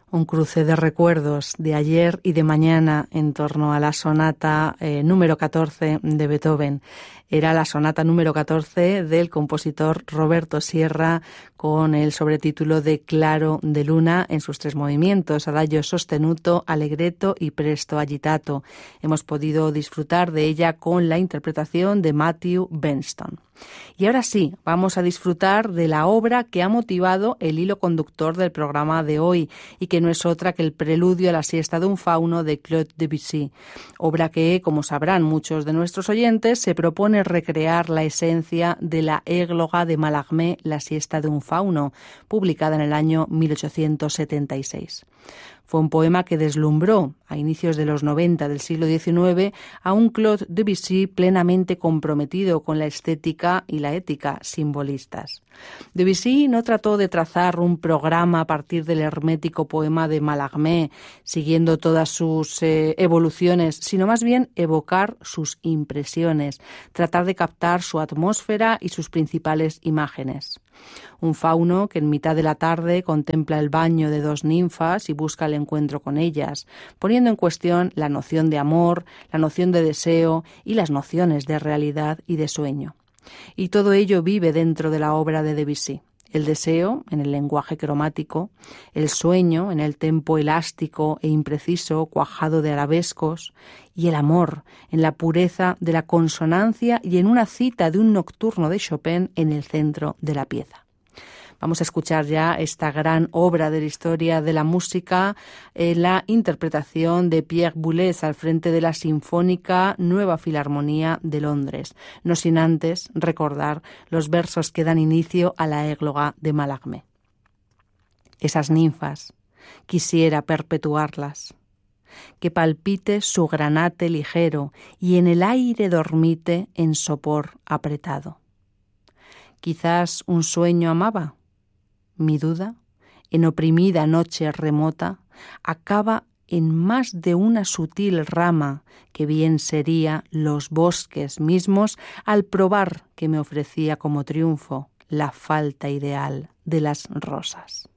Un cruce de recuerdos de ayer y de mañana en torno a la sonata número 14 de Beethoven. Era la sonata número 14 del compositor Roberto Sierra, con el sobretítulo de Claro de Luna en sus 3 movimientos, adagio sostenuto, allegretto y presto agitato. Hemos podido disfrutar de ella con la interpretación de Matthew Benston. Y ahora sí, vamos a disfrutar de la obra que ha motivado el hilo conductor del programa de hoy y que no es otra que el preludio a la siesta de un fauno de Claude Debussy, obra que, como sabrán muchos de nuestros oyentes, se propone recrear la esencia de la égloga de Mallarmé, La siesta de un fauno, publicada en el año 1876. Fue un poema que deslumbró a inicios de los 90 del siglo XIX a un Claude Debussy plenamente comprometido con la estética y la ética simbolistas. Debussy no trató de trazar un programa a partir del hermético poema de Mallarmé, siguiendo todas sus evoluciones, sino más bien evocar sus impresiones, tratar de captar su atmósfera y sus principales imágenes. Un fauno que en mitad de la tarde contempla el baño de 2 ninfas y busca el encuentro con ellas, poniendo en cuestión la noción de amor, la noción de deseo y las nociones de realidad y de sueño. Y todo ello vive dentro de la obra de Debussy. El deseo en el lenguaje cromático, el sueño en el tempo elástico e impreciso, cuajado de arabescos, y el amor en la pureza de la consonancia y en una cita de un nocturno de Chopin en el centro de la pieza. Vamos a escuchar ya esta gran obra de la historia de la música, la interpretación de Pierre Boulez al frente de la Sinfónica Nueva Filarmonía de Londres, no sin antes recordar los versos que dan inicio a la égloga de Mallarmé. Esas ninfas, quisiera perpetuarlas, que palpite su granate ligero y en el aire dormite en sopor apretado. Quizás un sueño amaba. Mi duda, en oprimida noche remota, acaba en más de una sutil rama que bien sería los bosques mismos al probar que me ofrecía como triunfo la falta ideal de las rosas.